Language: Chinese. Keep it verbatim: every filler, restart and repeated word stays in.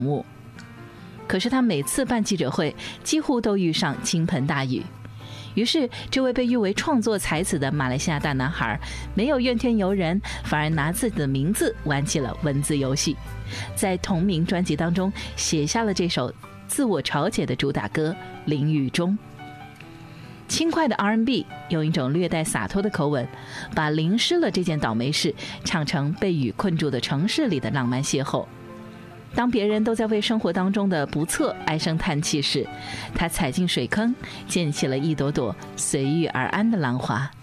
目。可是他每次办记者会几乎都遇上倾盆大雨，于是这位被誉为创作才子的马来西亚大男孩没有怨天尤人，反而拿自己的名字玩起了文字游戏，在同名专辑当中写下了这首自我嘲解的主打歌《淋雨中》。轻快的 R and B 用一种略带洒脱的口吻，把淋湿了这件倒霉事唱成被雨困住的城市里的浪漫邂逅。当别人都在为生活当中的不测唉声叹气时，他踩进水坑，溅起了一朵朵随遇而安的浪花。